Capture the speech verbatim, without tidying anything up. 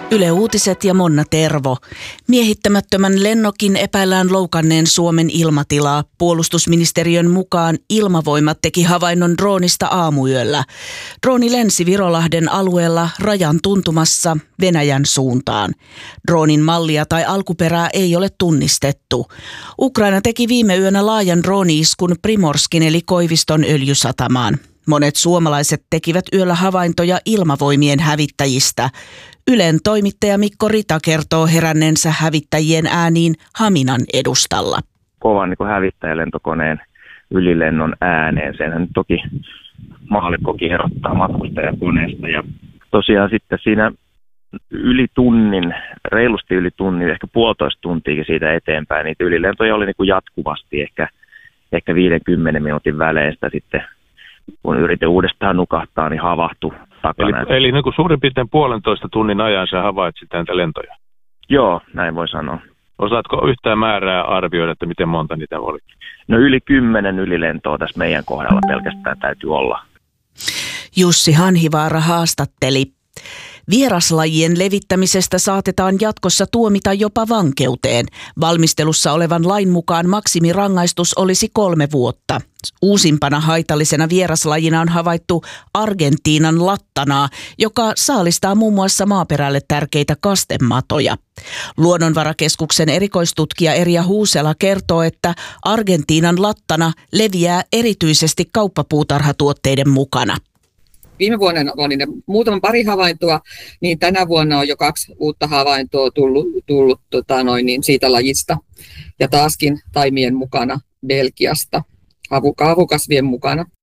Yle Uutiset ja Monna Tervo. Miehittämättömän lennokin epäillään loukanneen Suomen ilmatilaa. Puolustusministeriön mukaan Ilmavoimat teki havainnon droonista aamuyöllä. Drooni lensi Virolahden alueella rajan tuntumassa Venäjän suuntaan. Droonin mallia tai alkuperää ei ole tunnistettu. Ukraina teki viime yönä laajan drooni-iskun Primorskin eli Koiviston öljysatamaan. Monet suomalaiset tekivät yöllä havaintoja Ilmavoimien hävittäjistä. Ylen toimittaja Mikko Rita kertoo heränneensä hävittäjien ääniin Haminan edustalla. Kovan niin kuin hävittäjälentokoneen ylilennon ääneen. Senhän nyt toki maallikkokin erottaa matkustajakoneesta. Ja tosiaan sitten siinä yli tunnin, reilusti yli tunnin, ehkä puolitoista tuntia siitä eteenpäin, niitä ylilentoja oli niin kuin jatkuvasti, ehkä, ehkä viidenkymmenen minuutin väleistä sitten. Kun yritin uudestaan nukahtaa, niin havahtui takana. Eli, eli niin kuin suurin piirtein puolentoista tunnin ajan sä havaitsit näitä lentoja? Joo, näin voi sanoa. Osaatko yhtään määrää arvioida, että miten monta niitä oli? No yli kymmenen ylilentoa tässä meidän kohdalla pelkästään täytyy olla. Jussi Hanhivaara haastatteli. Vieraslajien levittämisestä saatetaan jatkossa tuomita jopa vankeuteen. Valmistelussa olevan lain mukaan maksimirangaistus olisi kolme vuotta. Uusimpana haitallisena vieraslajina on havaittu Argentiinan lattanaa, joka saalistaa muun muassa maaperälle tärkeitä kastematoja. Luonnonvarakeskuksen erikoistutkija Erja Huusela kertoo, että Argentiinan lattana leviää erityisesti kauppapuutarhatuotteiden mukana. Viime vuonna oli ne muutaman pari havaintoa, niin tänä vuonna on jo kaksi uutta havaintoa tullut, tullut tota noin, niin siitä lajista. Ja taaskin taimien mukana Belgiasta, havukasvien mukana.